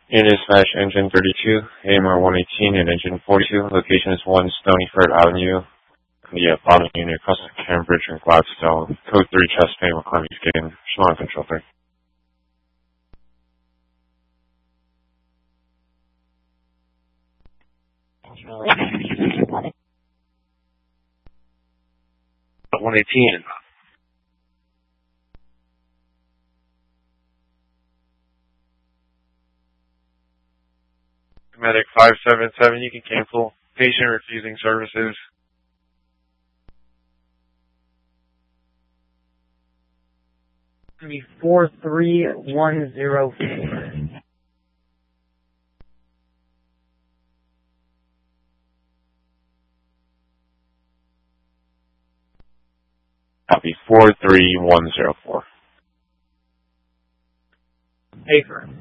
Unit dispatch engine 32, AMR 118 and engine 42. Location is 1 Stonyford Avenue. The bottom unit across Cambridge and Gladstone. Code 3 chest pain with climbing skin. Shalom control 3. Control 118. Medic 577, you can cancel. Patient refusing services. It'll be 43104. Copy 43104. Paper.